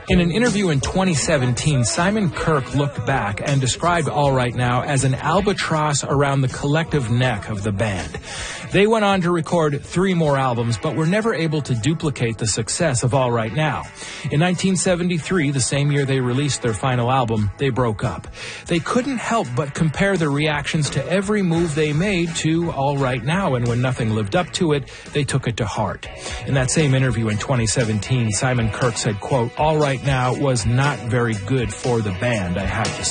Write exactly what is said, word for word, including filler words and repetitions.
In an interview in twenty seventeen, Simon Kirke looked back and described All Right Now as an albatross around the collective neck of the band. They went on to record three more albums, but were never able to duplicate the success of All Right Now. In nineteen seventy-three, the same year they released their final album, they broke up. They couldn't help but compare their reactions to every move they made to All Right Now, and when nothing lived up to it, they took it to heart. In that same interview in twenty seventeen, Simon Kirke said, quote, "All Right Now was not very good for the band, I have to say."